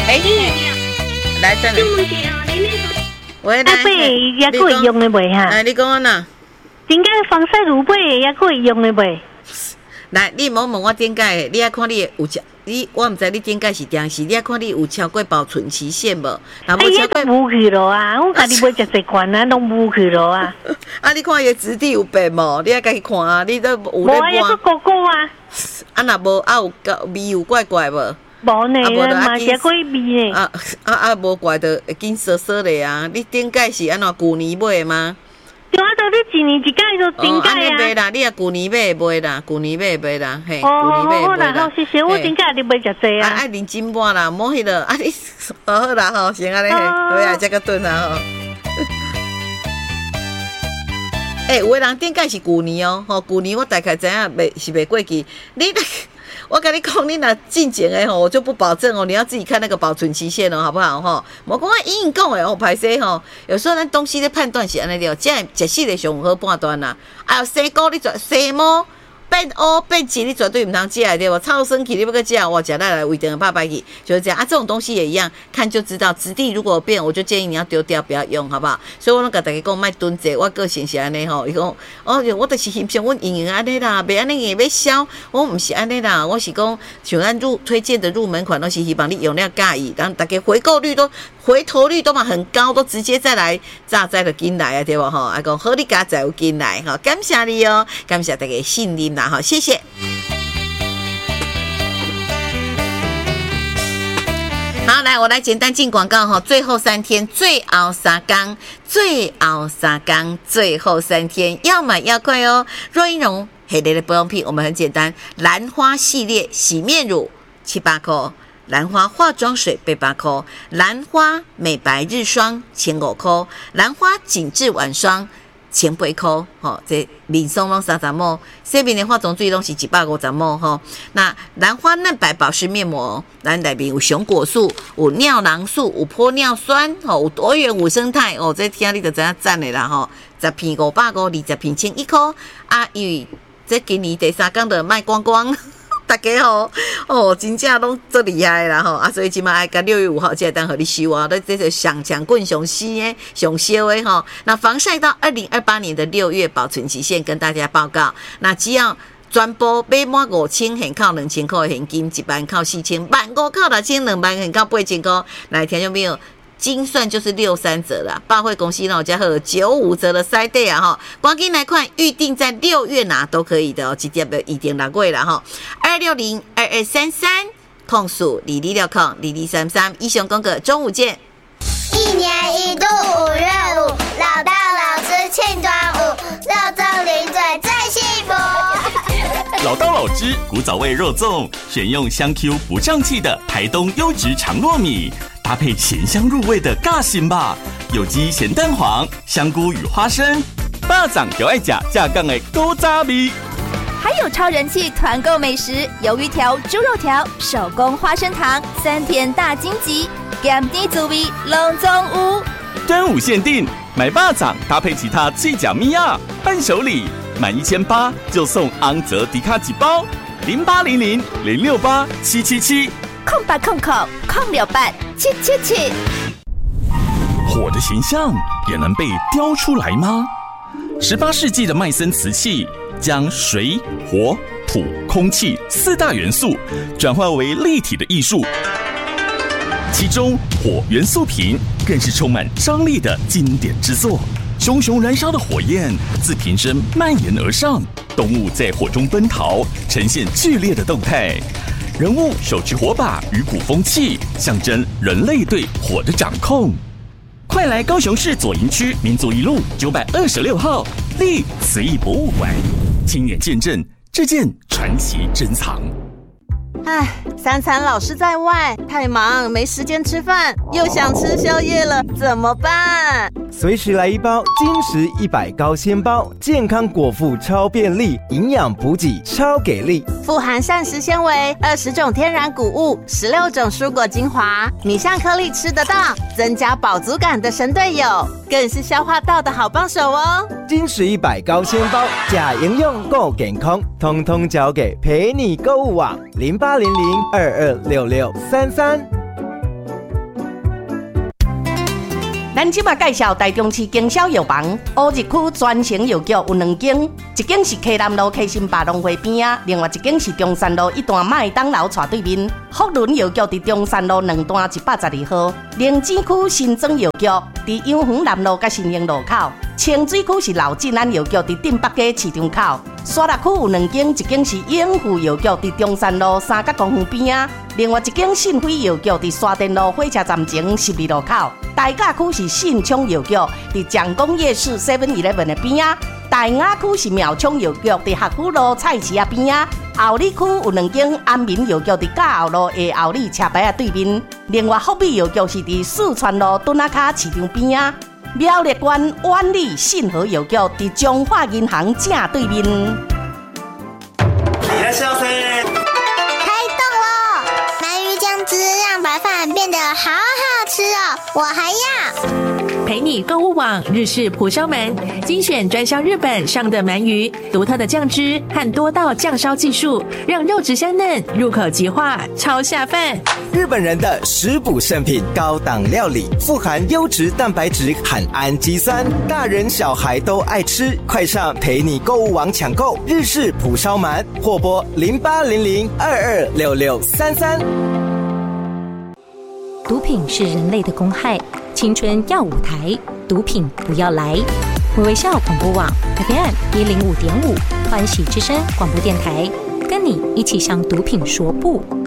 来等下。喂， 阿伯也可以用的袂哈？ 你讲哪？ 顶解防晒乳杯也可以用的袂？ 来，你莫问我顶解，你爱看你有我唔知你顶解是定是，你爱看你有超过保存期限无？那无超过污去咯啊！我家己买食一罐啊，拢污去咯啊！ 啊，你看伊的质地有变无？你爱家己看啊，你都有咧摸。无啊，个狗啊！ 啊，若无啊有味有怪怪无？ 无呢，嘛食过味呢。 无怪就会紧涩涩的啊！你顶解是安怎旧年买的吗？ 对啊，都你一年一届就顶届啊！ 安尼买啦，你啊旧年买的买啦，旧年买的买啦，嘿，旧年买的买啦。 好，谢谢，我顶届你买食济啊！ 爱啉金碗啦，莫迄个啊你好啦吼，先安尼嘿，对啊，这个炖啊吼。有的人顶届是旧年哦，吼旧年我大概知影袂过期，你。我跟你讲，你若进前的吼，我就不保证哦，你要自己看那个保存期限哦，好不好吼？莫讲我硬讲的哦，歹势吼。有时候咱东西的判断是安尼的，这食死的上好判断啦。啊，生菇你生毛变乌变青，你绝对唔通食的对吧？臭生气你不个食，哇，食来胃肠怕歹去，就是这样啊。这种东西也一样，看就知道质地如果变，我就建议你要丢掉，不要用，好不好？所以我拢甲大家讲，卖囤积，我个性是安尼吼。伊讲我就是欣赏阮营养安尼啦，袂安尼硬要销，我唔是安尼啦，我是讲像咱推荐的入门款，都是希望你用了介意，让大家回头率都嘛很高，都直接再来榨菜就进来啊，对不吼？啊讲好你家才有进来哈，感谢你哦，感谢大家信任啦哈，谢谢。好，来我来简单进广告哈，最后3天，最后3天，最后3天，要买要快哦。若英绒系列的保养品，我们很简单，兰花系列洗面乳7-8块。兰花化妆水8块，兰花美白日霜15块，兰花紧致晚霜18块，这面霜拢30毛，洗面的化妆水拢是150毛吼。那兰花嫩白保湿面膜，咱内面有熊果素，有尿囊素，有玻尿酸，有多元5生态，这听你就知影赞的啦吼。10片500块，20片1,100块啊，因为这今年第3天就卖光光。大家真正拢足厉害啦吼啊！所以今麦爱甲6月5号这单和你收啊，这就上强棍上新的上烧的吼。那防晒到2028年的6月保存期限跟大家报告。那只要全部买满5000，现扣2000块的现金，1万扣4000，15000扣6000，2万现扣8000块。来，听众朋友。精算就是63折啦，百货公司呢加和95折的塞袋啊哈，赶紧来看，预定在6月拿都可以的哦，直接的一定拿过啦哈，2602233控诉22602233，以上公告，中午见。 1年1度5月5，老大老师庆端午，肉粽零嘴最幸福。 老刀老汁古早味肉粽，选用香 Q 不胀气的台东优质长糯米，搭配咸香入味的尬心吧，有机咸蛋黄、香菇与花生，巴掌就爱吃架杠的古早味。 还有超人气团购美食，鱿鱼条、猪肉条、手工花生糖，3天大惊喜，咸甜滋味拢总有。 端午限定，买巴掌搭配其他脆角米亚伴手礼，满1800就送昂泽迪卡几包，0800-068-777。 0800-068-777。 火的形象也能被雕出来吗？18世纪的麦森瓷器将水、火、土、空气4大元素转化为立体的艺术，其中火元素瓶更是充满张力的经典之作。熊熊燃烧的火焰自瓶身蔓延而上，动物在火中奔逃，呈现剧烈的动态。人物手持火把与鼓风器，象征人类对火的掌控。快来高雄市左营区民族一路926号立慈义博物馆，亲眼见证这件传奇珍藏。 3餐老是在外，太忙没时间吃饭，又想吃宵夜了，怎么办？ 随时来一包金石100高纤包，健康果腹超便利，营养补给超给力， 富含膳食纤维、20种天然谷物、16种蔬果精华，米香颗粒吃得到，增加饱足感的神队友，更是消化道的好帮手哦。 金石100高纤包，假营养够健康，通通交给陪你购物网0800226633。 咱即摆介绍台中市经销药房乌日区专营药局有2间，一间是溪南路溪心百农会边啊，另外一间是中山路一段麦当劳斜对面。福伦药局伫中山路2段112号，灵芝区新庄药局伫阳园南路甲新兴路口，清水区是老进安药局伫镇北街市场口。沙鹿区有2间，一间是永富药局伫中山路三角公园边啊，另外一间信辉药局伫沙田路火车站前12路口。大甲区是信昌药局伫蒋公夜市 7-Eleven 的边啊，大雅区是苗昌药局伫学府路菜市啊边啊。后里区有2间安民药局伫嘉后路下后里车牌啊对面，另外福美药局是伫四川路墩仔卡市场边啊。苗栗县万里信和药局伫中华银行正对面。 开动喽！鳗鱼酱汁让白饭变得好好吃哦，我还要。 陪你购物网日式蒲烧鳗，精选专销日本上的鳗鱼，独特的酱汁和多道酱烧技术，让肉质香嫩，入口即化，超下饭。 日本人的食补圣品，高档料理，富含优质蛋白质和氨基酸，大人小孩都爱吃。快上陪你购物网抢购日式蒲烧鳗，或拨0800226633。 毒品是人类的公害，青春要舞台，毒品不要来。微笑广播网 FM105.5，欢喜之声广播电台，跟你一起向毒品说不。